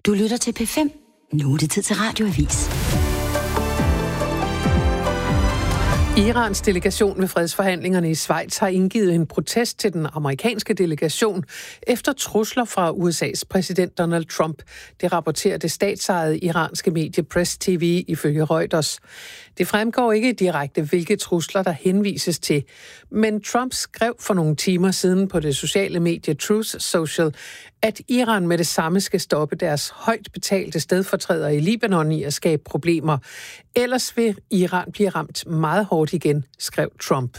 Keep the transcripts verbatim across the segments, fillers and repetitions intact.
Du lytter til P fem. Nu er det tid til radioavis. Irans delegation ved fredsforhandlingerne i Schweiz har indgivet en protest til den amerikanske delegation efter trusler fra U S A's præsident Donald Trump. Det rapporterer det statsejede iranske medie Press T V ifølge Reuters. Det fremgår ikke direkte, hvilke trusler der henvises til, men Trump skrev for nogle timer siden på det sociale medie Truth Social, at Iran med det samme skal stoppe deres højt betalte stedfortrædere i Libanon i at skabe problemer. Ellers vil Iran blive ramt meget hårdt igen, skrev Trump.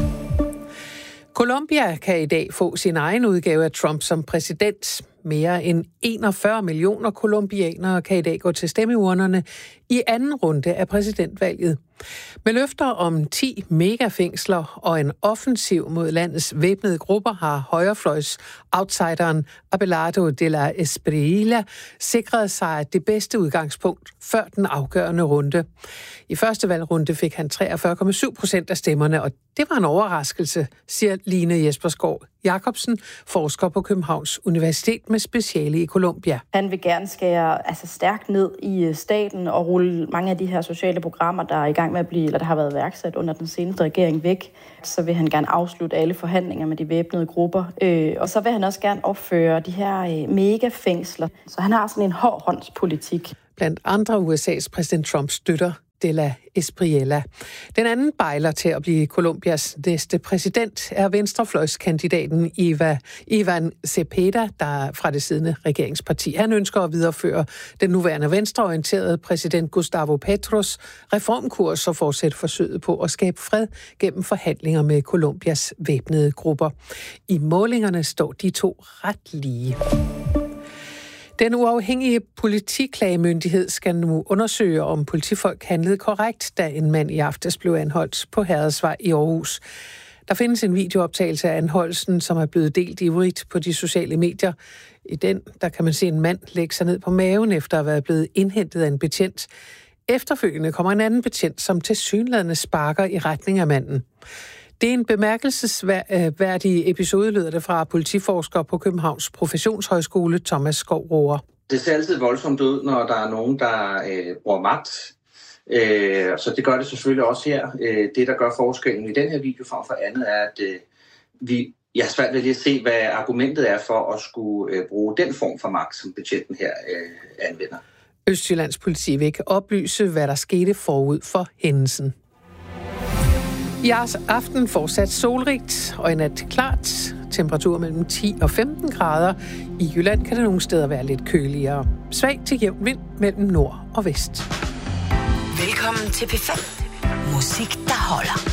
Colombia kan i dag få sin egen udgave af Trump som præsident. Mere end enogfyrre millioner colombianere kan i dag gå til stemmeurnerne i anden runde af præsidentvalget. Med løfter om ti megafængsler og en offensiv mod landets væbnede grupper har højrefløjs outsideren Abelardo de la Espriella sikret sig det bedste udgangspunkt før den afgørende runde. I første valgrunde fik han treogfyrre komma syv procent af stemmerne, og det var en overraskelse, siger Line Jespersgaard Jacobsen, forsker på Københavns Universitet med speciale i Colombia. Han vil gerne skære altså stærkt ned i staten og rulle mange af de her sociale programmer, der er i gang med at blive, eller der har været værksat under den seneste regering væk. Så vil han gerne afslutte alle forhandlinger med de væbnede grupper. Øh, og så vil han også gerne opføre de her øh, megafængsler. Så han har sådan en hårdhåndspolitik. Blandt andre U S A's præsident Trump støtter de la Espriella. Den anden bejler til at blive Colombias næste præsident er venstrefløjskandidaten Iva, Ivan Cepeda, der er fra det siddende regeringsparti. Han ønsker at videreføre den nuværende venstreorienterede præsident Gustavo Petros reformkurs og fortsætte forsøget på at skabe fred gennem forhandlinger med Colombias væbnede grupper. I målingerne står de to ret lige. Den uafhængige politiklagemyndighed skal nu undersøge, om politifolk handlede korrekt, da en mand i aftes blev anholdt på Herredsvej i Aarhus. Der findes en videooptagelse af anholdelsen, som er blevet delt ivrigt på de sociale medier. I den der kan man se en mand lægge sig ned på maven efter at være blevet indhentet af en betjent. Efterfølgende kommer en anden betjent, som tilsyneladende sparker i retning af manden. Det er en bemærkelsesværdig episode, lyder det fra politiforsker på Københavns Professionshøjskole, Thomas Skov-Roer. Det ser altid voldsomt ud, når der er nogen, der øh, bruger magt. Øh, så det gør det selvfølgelig også her. Øh, det, der gør forskellen i den her video frem for andet, er, at øh, vi, jeg har svært ved lige at se, hvad argumentet er for at skulle øh, bruge den form for magt, som betjenten her øh, anvender. Østjyllands politi vil ikke oplyse, hvad der skete forud for hændelsen. I aften fortsat solrigt og i nat klart. Temperatur mellem ti og femten grader. I Jylland kan det nogle steder være lidt køligere. Svag til jævn vind mellem nord og vest. Velkommen til P fem. Musik, der holder.